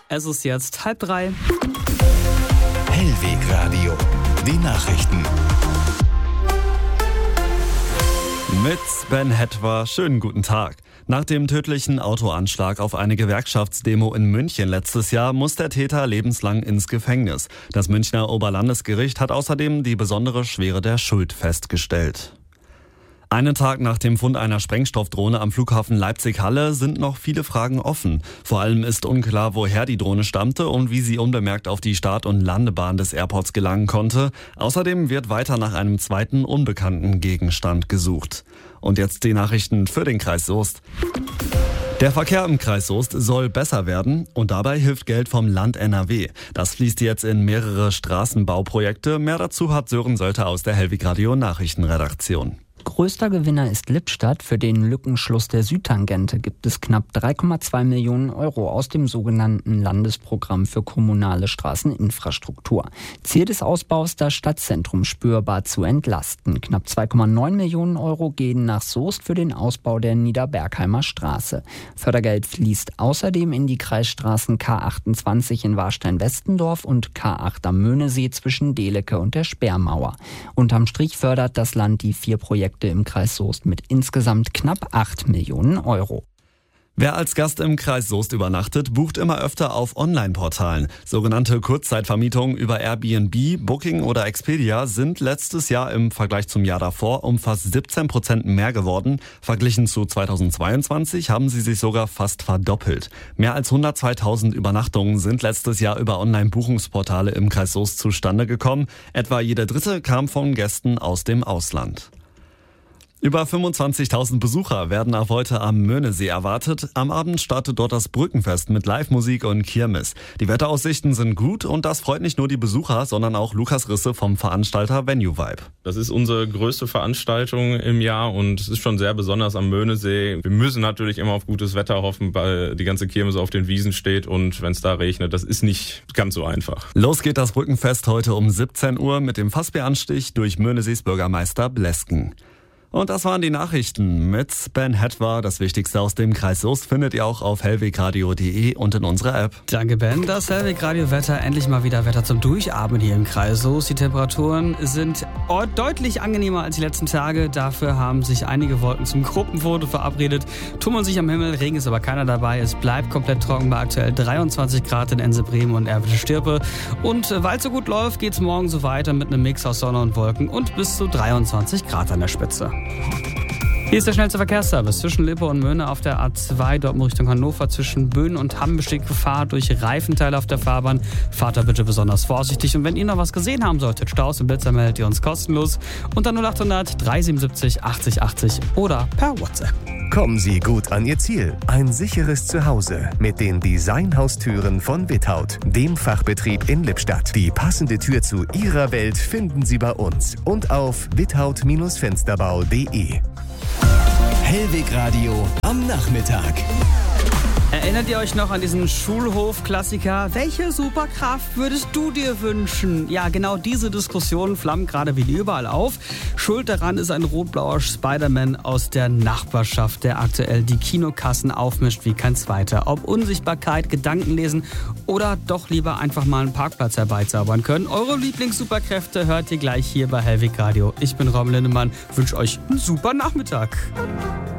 Es ist jetzt 2:30. Hellweg Radio, die Nachrichten. Mit Sven Hetwer, schönen guten Tag. Nach dem tödlichen Autoanschlag auf eine Gewerkschaftsdemo in München letztes Jahr muss der Täter lebenslang ins Gefängnis. Das Münchner Oberlandesgericht hat außerdem die besondere Schwere der Schuld festgestellt. Einen Tag nach dem Fund einer Sprengstoffdrohne am Flughafen Leipzig-Halle sind noch viele Fragen offen. Vor allem ist unklar, woher die Drohne stammte und wie sie unbemerkt auf die Start- und Landebahn des Airports gelangen konnte. Außerdem wird weiter nach einem zweiten unbekannten Gegenstand gesucht. Und jetzt die Nachrichten für den Kreis Soest. Der Verkehr im Kreis Soest soll besser werden und dabei hilft Geld vom Land NRW. Das fließt jetzt in mehrere Straßenbauprojekte. Mehr dazu hat Sören Sölter aus der Hellweg Radio Nachrichtenredaktion. Größter Gewinner ist Lippstadt. Für den Lückenschluss der Südtangente gibt es knapp 3,2 Millionen Euro aus dem sogenannten Landesprogramm für kommunale Straßeninfrastruktur. Ziel des Ausbaus, das Stadtzentrum spürbar zu entlasten. Knapp 2,9 Millionen Euro gehen nach Soest für den Ausbau der Niederbergheimer Straße. Fördergeld fließt außerdem in die Kreisstraßen K28 in Warstein-Westendorf und K8 am Möhnesee zwischen Delecke und der Sperrmauer. Unterm Strich fördert das Land die 4 Projekte im Kreis Soest mit insgesamt knapp 8 Millionen Euro. Wer als Gast im Kreis Soest übernachtet, bucht immer öfter auf Online-Portalen. Sogenannte Kurzzeitvermietungen über Airbnb, Booking oder Expedia sind letztes Jahr im Vergleich zum Jahr davor um fast 17% mehr geworden. Verglichen zu 2022 haben sie sich sogar fast verdoppelt. Mehr als 102.000 Übernachtungen sind letztes Jahr über Online-Buchungsportale im Kreis Soest zustande gekommen. Etwa jede dritte kam von Gästen aus dem Ausland. Über 25.000 Besucher werden ab heute am Möhnesee erwartet. Am Abend startet dort das Brückenfest mit Live-Musik und Kirmes. Die Wetteraussichten sind gut und das freut nicht nur die Besucher, sondern auch Lukas Risse vom Veranstalter Venue Vibe. Das ist unsere größte Veranstaltung im Jahr und es ist schon sehr besonders am Möhnesee. Wir müssen natürlich immer auf gutes Wetter hoffen, weil die ganze Kirmes auf den Wiesen steht und wenn es da regnet, das ist nicht ganz so einfach. Los geht das Brückenfest heute um 17 Uhr mit dem Fassbieranstich durch Möhnesees Bürgermeister Blesken. Und das waren die Nachrichten mit Ben Hetwer. Das Wichtigste aus dem Kreis Soest findet ihr auch auf hellwegradio.de und in unserer App. Danke, Ben. Das Hellweg-Radio-Wetter, endlich mal wieder Wetter zum Durchatmen hier im Kreis Soest. Die Temperaturen sind deutlich angenehmer als die letzten Tage. Dafür haben sich einige Wolken zum Gruppenfoto verabredet. Tummeln sich am Himmel, Regen ist aber keiner dabei. Es bleibt komplett trocken bei aktuell 23 Grad in Ense-Bremen und Erwitte-Stirpe. Und weil es so gut läuft, geht es morgen so weiter mit einem Mix aus Sonne und Wolken und bis zu 23 Grad an der Spitze. Hier ist der schnellste Verkehrsservice zwischen Lippe und Möhne auf der A2, dort in Richtung Hannover. Zwischen Böen und Hamm besteht Gefahr durch Reifenteile auf der Fahrbahn. Fahrt da bitte besonders vorsichtig. Und wenn ihr noch was gesehen haben solltet, Staus und Blitzer, meldet ihr uns kostenlos unter 0800 377 80 80 oder per WhatsApp. Kommen Sie gut an Ihr Ziel. Ein sicheres Zuhause mit den Designhaustüren von Without, dem Fachbetrieb in Lippstadt. Die passende Tür zu Ihrer Welt finden Sie bei uns und auf without-fensterbau.de. Hellweg Radio am Nachmittag. Erinnert ihr euch noch an diesen Schulhof-Klassiker? Welche Superkraft würdest du dir wünschen? Ja, genau diese Diskussion flammt gerade wie überall auf. Schuld daran ist ein rot-blauer Spider-Man aus der Nachbarschaft, der aktuell die Kinokassen aufmischt wie kein zweiter. Ob Unsichtbarkeit, Gedankenlesen oder doch lieber einfach mal einen Parkplatz herbeizaubern können. Eure Lieblings-Superkräfte hört ihr gleich hier bei Hellweg Radio. Ich bin Rom Lindemann, wünsche euch einen super Nachmittag.